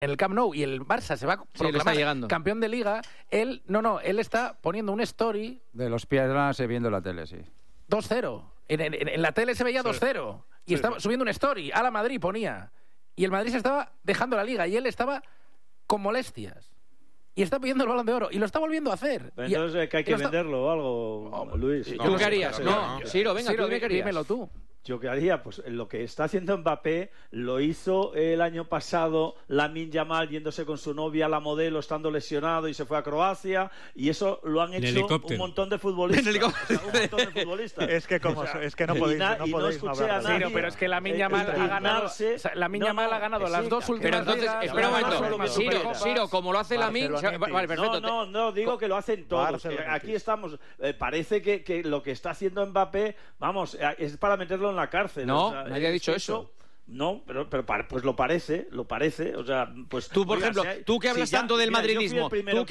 en el Camp Nou y el Barça se va a proclamar campeón de Liga, él está poniendo un story... De los piernas viendo la tele, sí. 2-0. En la tele se veía 2-0. Y estaba subiendo un story. A la Madrid ponía. Y el Madrid se estaba dejando la Liga y él estaba con molestias. Y está pidiendo el Balón de Oro. Y lo está volviendo a hacer. Pero entonces que hay que venderlo o algo, Luis. ¿Tú qué harías? Ciro, venga, Ciro, ¿tú qué harías? dímelo tú. Yo qué haría, pues lo que está haciendo Mbappé lo hizo el año pasado Lamine Yamal yéndose con su novia, la modelo, estando lesionado y se fue a Croacia, y eso lo han hecho un montón de futbolistas. Un montón de futbolistas. Es que no podéis no escuché a nadie. Pero es que Lamine Yamal ha ganado. Lamine Yamal ha ganado las dos últimas. Pero entonces, espera un momento, Ciro, como lo hace Lamine, vale, perfecto. No, digo que lo hacen todos. Aquí estamos. Parece que lo que está haciendo Mbappé, vamos, es para meterlo en la cárcel. No, nadie ha dicho eso. No, pero pues lo parece, o sea, pues tú, por ejemplo, tú que hablas tanto del madridismo,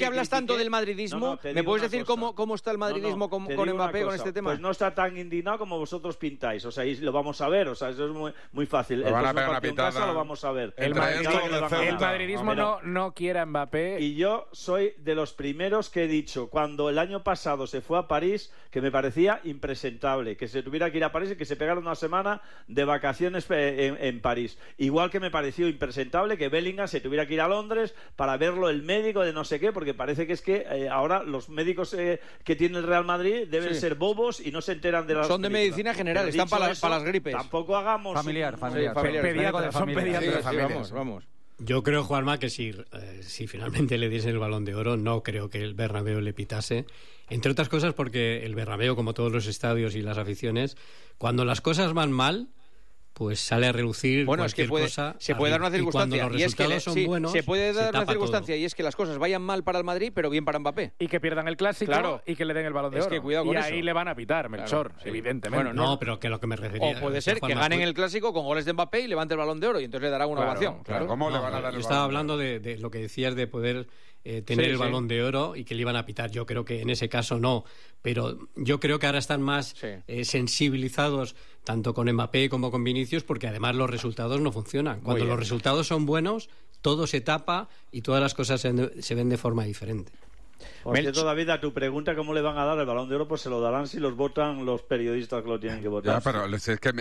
¿me puedes decir cómo está el madridismo con Mbappé con este tema? Pues no está tan indignado como vosotros pintáis, o sea, y lo vamos a ver, o sea, eso es muy fácil. Lo van a pegar una pitada. En casa lo vamos a ver. El madridismo no quiere a Mbappé. Y yo soy de los primeros que he dicho, cuando el año pasado se fue a París, que me parecía impresentable, que se tuviera que ir a París y que se pegara una semana de vacaciones en París. Igual que me pareció impresentable que Bellingham se tuviera que ir a Londres para verlo el médico de no sé qué, porque parece que es que ahora los médicos que tiene el Real Madrid deben ser bobos y no se enteran de las son de películas. Medicina general, están para las gripes. Tampoco hagamos familiar. Son pediatras. Vamos. Yo creo, Juanma, que si finalmente le diesen el Balón de Oro, no creo que el Bernabéu le pitase. Entre otras cosas porque el Bernabéu, como todos los estadios y las aficiones, cuando las cosas van mal, pues sale a relucir cualquier cosa. Se puede dar una circunstancia, y es que son buenos, se puede dar una circunstancia todo. Y es que las cosas vayan mal para el Madrid, pero bien para Mbappé. Y que pierdan el clásico y que le den el Balón de Oro. Que cuidado con y eso. ahí le van a pitar, Melchor, evidentemente. Bueno, no, pero que lo que me refería. O puede ser que ganen el clásico con goles de Mbappé y levante el Balón de Oro y entonces le dará una ovación. Claro. ¿Cómo le van a dar el Yo estaba hablando de lo que decías de poder tener el Balón de Oro y que le iban a pitar. Yo creo que en ese caso no, pero yo creo que ahora están más sensibilizados tanto con Mbappé como con Vinicius, porque además los resultados no funcionan. Cuando los resultados son buenos, todo se tapa y todas las cosas se ven de forma diferente. Por cierto, David, a tu pregunta, ¿cómo le van a dar el Balón de Oro? Pues se lo darán si los votan los periodistas que lo tienen que votar. Ya, pero es que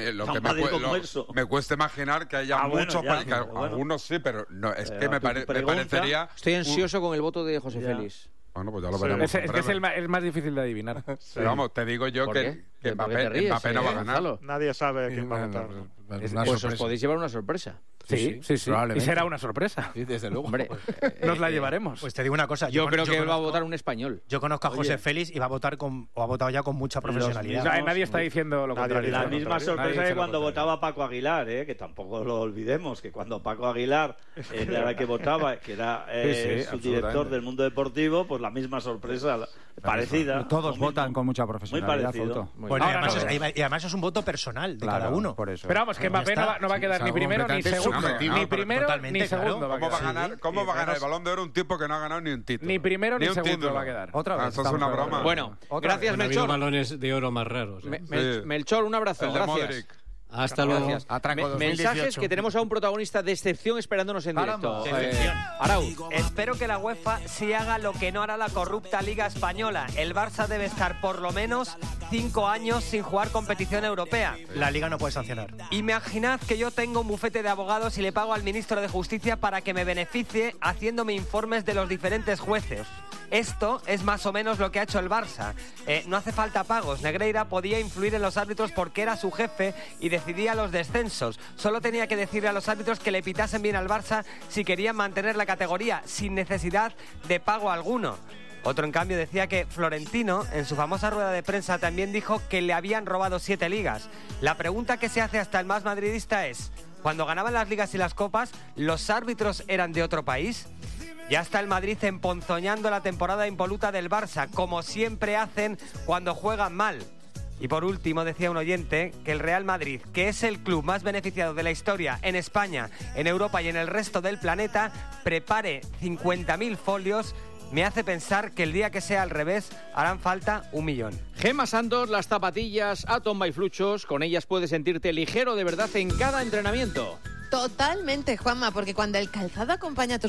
me cuesta imaginar que haya muchos algunos sí, pero no, es que me parecería... Estoy ansioso con el voto de José Félix. Bueno, pues ya lo veremos. Es que es el más difícil de adivinar. Pero vamos, te digo yo que Mbappé no va a ganar. Nadie sabe quién va a votar. Pues os podéis llevar una sorpresa. Sí. Y será una sorpresa. Sí, desde luego. Hombre, nos la llevaremos. Pues te digo una cosa. Yo creo que va a votar un español. Yo conozco a José Félix y va a votar ha votado ya con mucha profesionalidad. Nadie está diciendo lo contrario. La misma sorpresa que cuando votaba Paco Aguilar, que tampoco lo olvidemos, que cuando Paco Aguilar era el que votaba, que era su director del Mundo Deportivo, pues la misma sorpresa parecida. Todos votan con mucha profesionalidad. Bueno, y además es un voto personal de cada uno. Por eso. Pero vamos, que Mbappé no va a quedar ni primero ni segundo. Ni primero ni segundo. ¿Cómo va a ganar el Balón de Oro un tipo que no ha ganado ni un título? Ni primero ni segundo va a quedar. Otra vez. Eso es una broma. Bueno, gracias, Melchor. Balones de oro más raros. Melchor, un abrazo. Gracias. Hasta luego. Mensajes que tenemos a un protagonista de excepción esperándonos en directo. Arauz. Espero que la UEFA sí haga lo que no hará la corrupta Liga Española. El Barça debe estar por lo menos 5 años sin jugar competición europea. La Liga no puede sancionar. Imaginad que yo tengo un bufete de abogados y le pago al ministro de Justicia para que me beneficie haciéndome informes de los diferentes jueces. Esto es más o menos lo que ha hecho el Barça. No hace falta pagos. Negreira podía influir en los árbitros porque era su jefe y decidía los descensos. Solo tenía que decirle a los árbitros que le pitasen bien al Barça si querían mantener la categoría, sin necesidad de pago alguno. Otro, en cambio, decía que Florentino, en su famosa rueda de prensa, también dijo que le habían robado 7 ligas. La pregunta que se hace hasta el más madridista es: ¿cuando ganaban las ligas y las copas, los árbitros eran de otro país? Ya está el Madrid emponzoñando la temporada impoluta del Barça, como siempre hacen cuando juegan mal. Y por último, decía un oyente que el Real Madrid, que es el club más beneficiado de la historia en España, en Europa y en el resto del planeta, prepare 50.000 folios. Me hace pensar que el día que sea al revés harán falta 1 millón. Gemma Santos, las zapatillas Atom by Fluchos. Con ellas puedes sentirte ligero de verdad en cada entrenamiento. Totalmente, Juanma, porque cuando el calzado acompaña a tus